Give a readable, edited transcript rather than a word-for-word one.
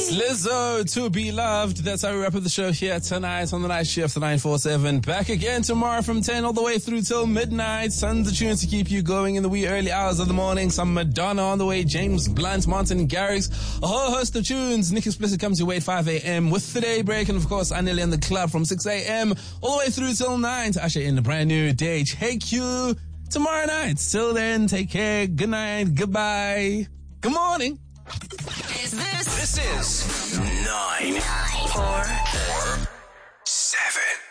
Lizzo, To Be Loved. That's how we wrap up the show here tonight on the night shift, the 947. Back again tomorrow from 10 all the way through till midnight. Tons of tunes to keep you going in the wee early hours of the morning. Some Madonna on the way, James Blunt, Martin Garrix, a whole host of tunes. Nick Explicit comes your way at 5 a.m. with the day break, and of course, Anil in the club from 6 a.m. all the way through till 9 to usher in a brand new day. Take you tomorrow night. Till then, take care. Good night. Goodbye. Good morning. This is 9, 4, 7.